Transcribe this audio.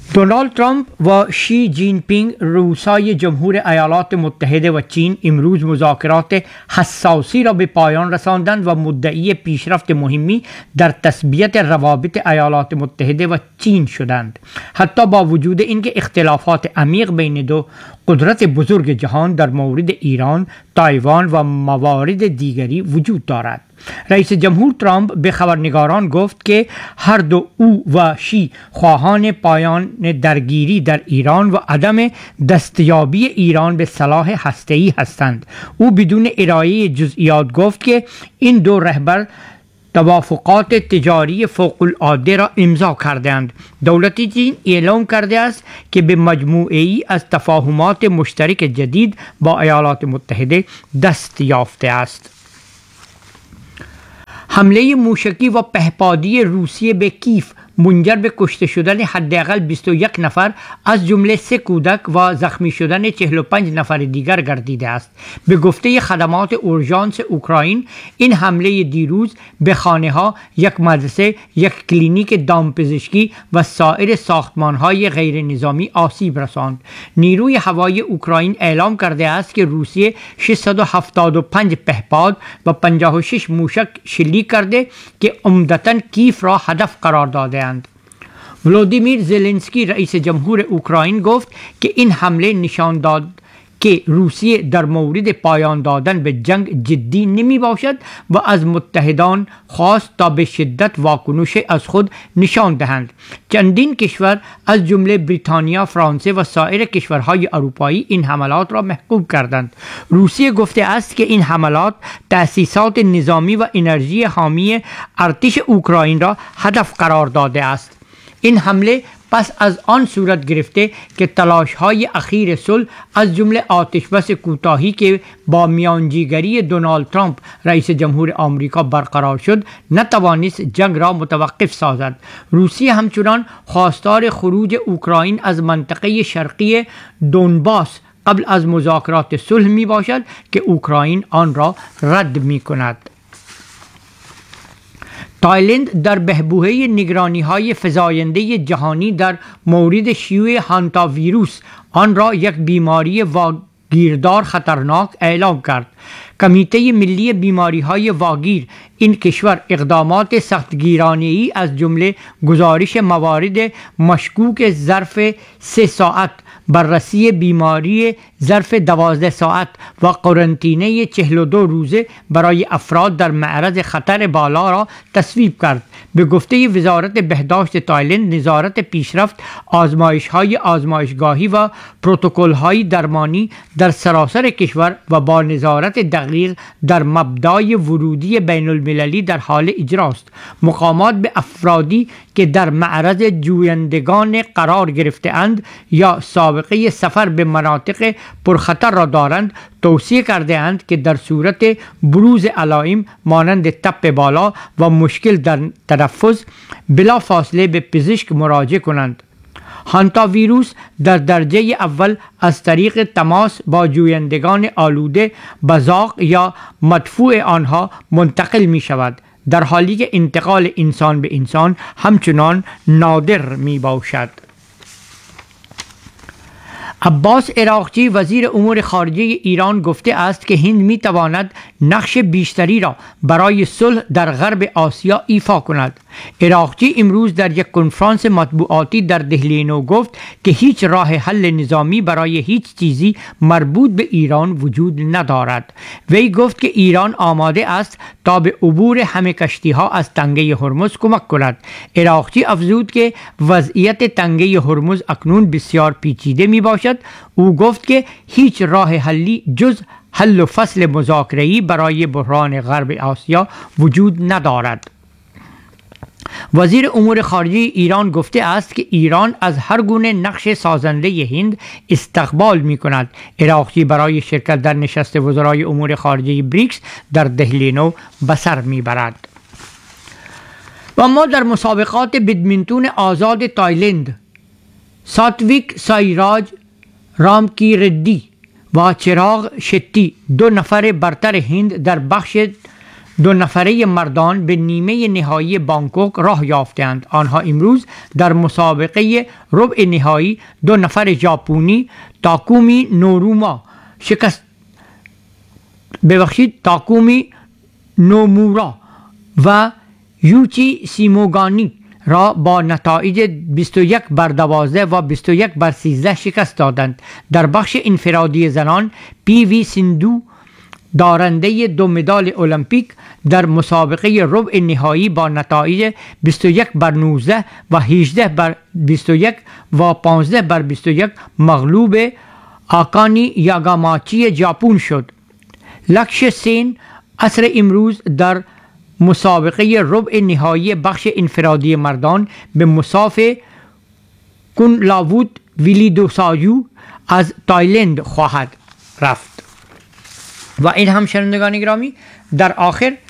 دونالد ترامپ و شی جین پینگ رؤسای جمهور ایالات متحده و چین امروز مذاکرات حساسی را به پایان رساندند و مدعی پیشرفت مهمی در تثبیت روابط ایالات متحده و چین شدند. حتی با وجود اینکه اختلافات عمیق بین دو قدرت بزرگ جهان در مورد ایران، تایوان و موارد دیگری وجود دارد. رئیس جمهور ترامپ به خبرنگاران گفت که هر دو او و شی خواهان پایان درگیری در ایران و عدم دستیابی ایران به سلاح هسته‌ای هستند. او بدون ارائه جزئیات گفت که این دو رهبر توافقات تجاری فوق‌العاده را امضا کردند. دولت چین اعلام کرده است که به مجموعه‌ای از تفاهمات مشترک جدید با ایالات متحده دست یافته است. حمله موشکی و پهپادی روسیه به کیف منجر به کشته شدن حداقل 21 نفر از جمله 3 کودک و زخمی شدن 45 نفر دیگر گردیده است. به گفته خدمات اورژانس اوکراین، این حمله دیروز به خانه‌ها، یک مدرسه، یک کلینیک دامپزشکی و سایر ساختمان‌های غیر نظامی آسیب رساند. نیروی هوایی اوکراین اعلام کرده است که روسیه 675 پهپاد و 56 موشک شلیک کرده که عمدتاً کیف را هدف قرار داده. ولودیمیر زلنسکی رئیس جمهور اوکراین گفت که این حمله نشان داد که روسیه در مورد پایان دادن به جنگ جدی نمی باشد و از متحدان خواست تا به شدت واکنش از خود نشان دهند. چندین کشور از جمله بریتانیا، فرانسه و سایر کشورهای اروپایی این حملات را محکوم کردند. روسیه گفته است که این حملات تأسیسات نظامی و انرژی حامی ارتش اوکراین را هدف قرار داده است. این حمله پس از آن صورت گرفته که تلاش‌های اخیر صلح از جمله آتشبس کوتاهی که با میانجیگری دونالد ترامپ رئیس جمهور آمریکا برقرار شد نتوانست جنگ را متوقف سازد. روسیه همچنان خواستار خروج اوکراین از منطقه شرقی دونباس قبل از مذاکرات صلح می باشد که اوکراین آن را رد می کند. تایلند در بحبوحه نگرانی‌های فزاینده جهانی در مورد شیوع هانتا ویروس آن را یک بیماری واگیردار خطرناک اعلام کرد. کمیته ملی بیماری‌های واگیر این کشور اقدامات سختگیرانه‌ای از جمله گزارش موارد مشکوک ظرف 3 ساعت، بررسی بیماری ظرف 12 ساعت و قرنطینه 42 روزه برای افراد در معرض خطر بالا را تصویب کرد. به گفته وزارت بهداشت تایلند، نظارت پیشرفت آزمایش‌های آزمایشگاهی و پروتکل‌های درمانی در سراسر کشور و با نظارت دقیق در مبدای ورودی بین المللی در حال اجراست. مقامات به افرادی که در معرض جویندگان قرار گرفته اند یا سابقه سفر به مناطق پرخطر را دارند توصیه کرده اند که در صورت بروز علائم مانند تپ بالا و مشکل در تنفس بلا فاصله به پزشک مراجعه کنند. هانتا ویروس در درجه اول از طریق تماس با جویندگان آلوده، بزاق یا مدفوع آنها منتقل می شود، در حالی که انتقال انسان به انسان همچنان نادر می باشد. عباس عراقچی وزیر امور خارجه ایران گفته است که هند می تواند نقش بیشتری را برای صلح در غرب آسیا ایفا کند. عراقچی امروز در یک کنفرانس مطبوعاتی در دهلی نو گفت که هیچ راه حل نظامی برای هیچ چیزی مربوط به ایران وجود ندارد. وی گفت که ایران آماده است تا به عبور همه کشتی ها از تنگه هرمز کمک کند. عراقچی افزود که وضعیت تنگه هرمز اکنون بسیار پیچیده می باشد. او گفت که هیچ راه حلی جز حل و فصل مذاکره‌ای برای بحران غرب آسیا وجود ندارد. وزیر امور خارجه ایران گفته است که ایران از هر گونه نقش سازنده هند استقبال می کند. عراقچی برای شرکت در نشست وزرای امور خارجه بریکس در دهلی نو به سر می برد. و ما در مسابقات بدمینتون آزاد تایلند، ساتویک سایراج رامکی ردی و چراغ شتی 2 نفر برتر هند در بخش دو نفره مردان به نیمه نهایی بانکوک راه یافتند. آنها امروز در مسابقه ربع نهایی دو نفر ژاپنی تاکومی نومورا و یوچی سیموگانی را با نتایج 21 بر 12 و 21 بر 13 شکست دادند. در بخش انفرادی زنان پی وی سیندو دارنده 2 مدال المپیک در مسابقه ربع نهایی با نتایج 21 بر 19 و 18 بر 21 و 15 بر 21 مغلوب آکانی یاگاماچی ژاپن شد. لکش سین عصر امروز در مسابقه ربع نهایی بخش انفرادی مردان به مصاف کونلاوود ویلیدوسایو از تایلند خواهد رفت. و این هم شنوندگان گرامی در آخر